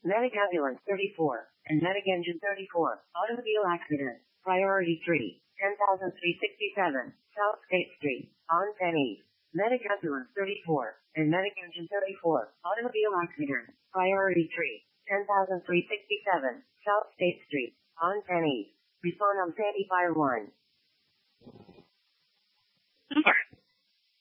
Medic Ambulance 34, and Medic Engine 34, automobile accident, priority 3, 10,367, South State Street, on Penn Eve. Medic Ambulance 34, and Medic Engine 34, automobile accident, priority 3, 10,367, South State Street, on Penn Eve. Respond on Sandy Fire 1.